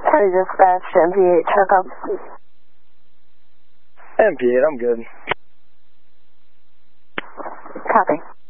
County Dispatch, MV8, check up. MV8, I'm good. Copy.